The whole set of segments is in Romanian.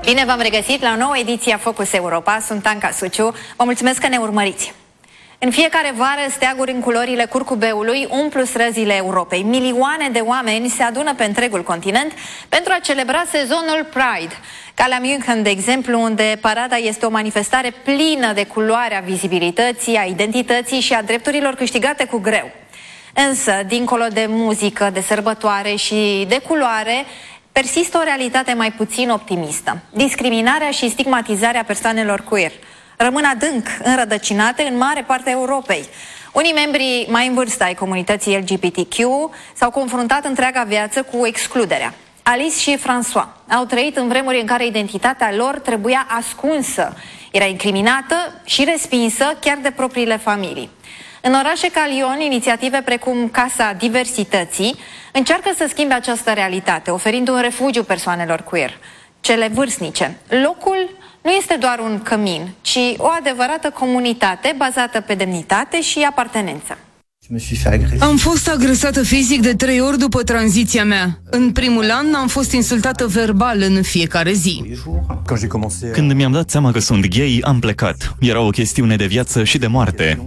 Bine v-am regăsit la o nouă ediție a Focus Europa. Sunt Anca Suciu. Vă mulțumesc că ne urmăriți. În fiecare vară, steaguri în culorile curcubeului umplu străzile Europei. Milioane de oameni se adună pe întregul continent pentru a celebra sezonul Pride. Ca la München, de exemplu, unde parada este o manifestare plină de culoarea vizibilității, a identității și a drepturilor câștigate cu greu. Însă, dincolo de muzică, de sărbătoare și de culoare, persistă o realitate mai puțin optimistă. Discriminarea și stigmatizarea persoanelor queer rămân adânc înrădăcinate în mare parte a Europei. Unii membri mai în vârstă ai comunității LGBTQ s-au confruntat întreaga viață cu excluderea. Alice și François au trăit în vremuri în care identitatea lor trebuia ascunsă, era incriminată și respinsă chiar de propriile familii. În orașe ca Lyon, inițiative precum Casa Diversității încearcă să schimbe această realitate, oferind un refugiu persoanelor queer, cele vârstnice. Locul nu este doar un cămin, ci o adevărată comunitate bazată pe demnitate și apartenență. Am fost agresată fizic de 3 ori după tranziția mea. În primul an am fost insultată verbal în fiecare zi. Când mi-am dat seama că sunt gay, am plecat. Era o chestiune de viață și de moarte.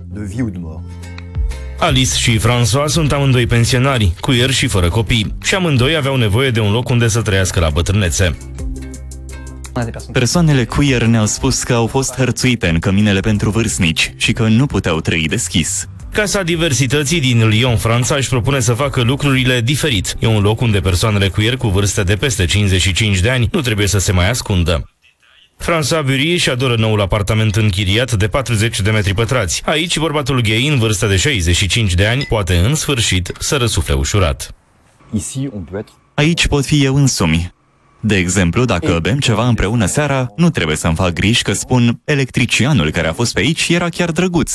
Alice și François sunt amândoi pensionari, queer și fără copii, și amândoi aveau nevoie de un loc unde să trăiască la bătrânețe. Persoanele queer ne-au spus că au fost hărțuite în căminele pentru vârstnici și că nu puteau trăi deschis. Casa Diversității din Lyon, Franța, își propune să facă lucrurile diferit. E un loc unde persoanele queer cu vârste de peste 55 de ani nu trebuie să se mai ascundă. François Bury își adoră noul apartament închiriat de 40 de metri pătrați. Aici, bărbatul gay, în vârstă de 65 de ani, poate în sfârșit să răsufle ușurat. Aici pot fi eu însumi. De exemplu, dacă bem ceva împreună seara, nu trebuie să-mi fac griji că spun electricianul care a fost pe aici era chiar drăguț.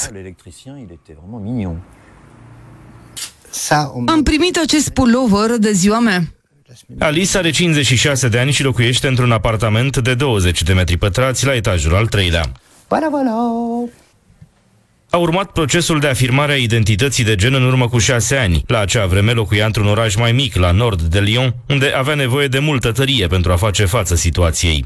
Am primit acest pulover de ziua mea. Alice are 56 de ani și locuiește într-un apartament de 20 de metri pătrați la etajul al 3-lea. A urmat procesul de afirmare a identității de gen în urmă cu 6 ani. La acea vreme locuia într-un oraș mai mic, la nord de Lyon, unde avea nevoie de multă tărie pentru a face față situației.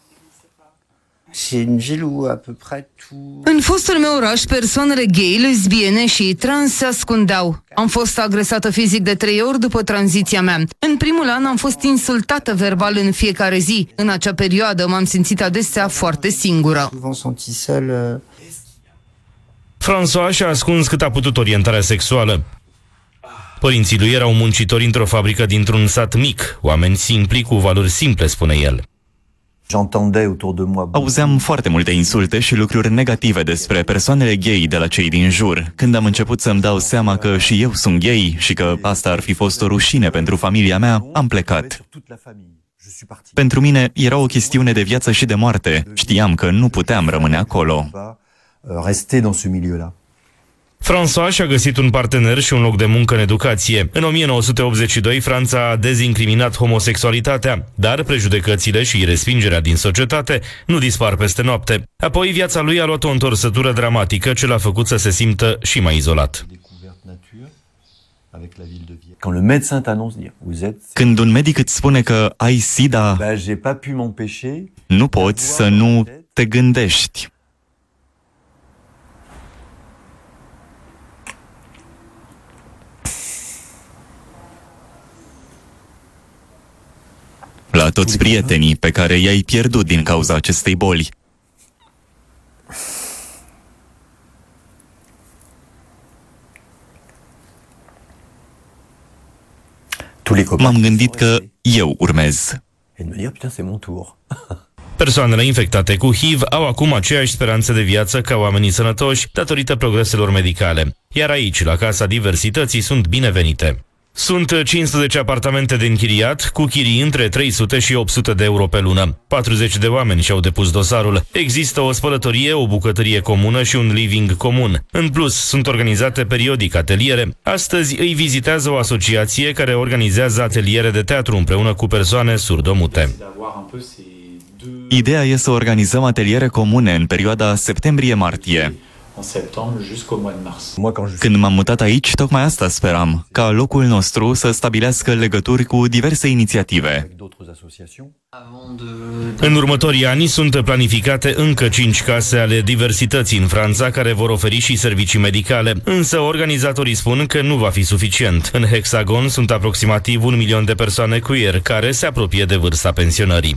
În fostul meu oraș, persoanele gay, lesbiene și trans se ascundeau. Am fost agresată fizic de 3 ori după tranziția mea. În primul an am fost insultată verbal în fiecare zi. În acea perioadă m-am simțit adesea foarte singură. François și-a ascuns cât a putut orientarea sexuală. Părinții lui erau muncitori într-o fabrică dintr-un sat mic, oameni simpli cu valori simple, spune el. Auzeam foarte multe insulte și lucruri negative despre persoanele gay de la cei din jur. Când am început să-mi dau seama că și eu sunt gay și că asta ar fi fost o rușine pentru familia mea, am plecat. Pentru mine era o chestiune de viață și de moarte. Știam că nu puteam rămâne acolo. François și-a găsit un partener și un loc de muncă în educație. În 1982, Franța a dezincriminat homosexualitatea, dar prejudecățile și respingerea din societate nu dispar peste noapte. Apoi, viața lui a luat o întorsătură dramatică ce l-a făcut să se simtă și mai izolat. Când un medic îți spune că ai SIDA, nu poți să nu te gândești. La toți prietenii pe care i-ai pierdut din cauza acestei boli. M-am gândit că eu urmez. Persoanele infectate cu HIV au acum aceeași speranță de viață ca oamenii sănătoși datorită progreselor medicale. Iar aici, la Casa Diversității, sunt binevenite. Sunt 15 apartamente de închiriat, cu chirii între 300 și 800 de euro pe lună. 40 de oameni și-au depus dosarul. Există o spălătorie, o bucătărie comună și un living comun. În plus, sunt organizate periodic ateliere. Astăzi îi vizitează o asociație care organizează ateliere de teatru împreună cu persoane surdomute. Ideea e să organizăm ateliere comune în perioada septembrie-martie. Când m-am mutat aici, tocmai asta speram, ca locul nostru să stabilească legături cu diverse inițiative. În următorii ani sunt planificate încă 5 case ale diversității în Franța care vor oferi și servicii medicale, însă organizatorii spun că nu va fi suficient. În Hexagon sunt aproximativ 1 milion de persoane queer care se apropie de vârsta pensionării.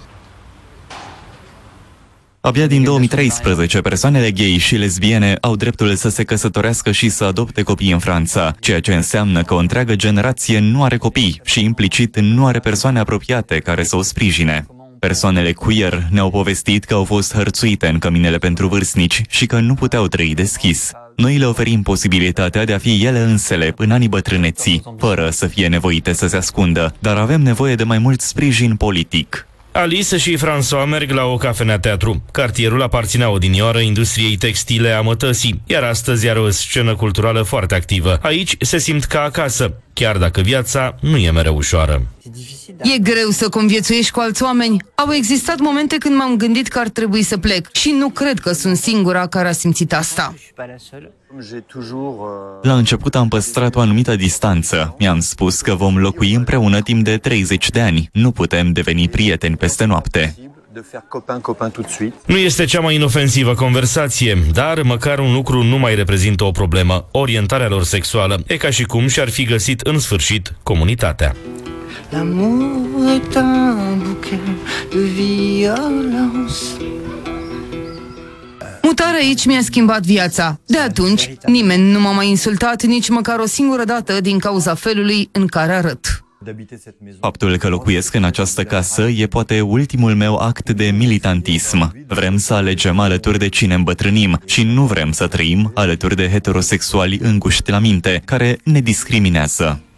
Abia din 2013, persoanele gay și lesbiene au dreptul să se căsătorească și să adopte copii în Franța, ceea ce înseamnă că o întreagă generație nu are copii și implicit nu are persoane apropiate care să o sprijine. Persoanele queer ne-au povestit că au fost hărțuite în căminele pentru vârstnici și că nu puteau trăi deschis. Noi le oferim posibilitatea de a fi ele însele în anii bătrâneții, fără să fie nevoite să se ascundă, dar avem nevoie de mai mult sprijin politic. Alice și François merg la o cafenea-teatru. Cartierul aparținea odinioară industriei textile a Mătăsii, iar astăzi are o scenă culturală foarte activă. Aici se simt ca acasă, chiar dacă viața nu e mereu ușoară. E greu să conviețuiești cu alți oameni. Au existat momente când m-am gândit că ar trebui să plec și nu cred că sunt singura care a simțit asta. La început am păstrat o anumită distanță. Mi-am spus că vom locui împreună timp de 30 de ani. Nu putem deveni prieteni peste noapte. Nu este cea mai inofensivă conversație, dar măcar un lucru nu mai reprezintă o problemă, orientarea lor sexuală. E ca și cum și-ar fi găsit în sfârșit comunitatea. L'amour est un bouquet de violence. Mutarea aici mi-a schimbat viața. De atunci, nimeni nu m-a mai insultat nici măcar o singură dată din cauza felului în care arăt. Faptul că locuiesc în această casă e poate ultimul meu act de militantism. Vrem să alegem alături de cine îmbătrânim și nu vrem să trăim alături de heterosexuali înguști la minte, care ne discriminează.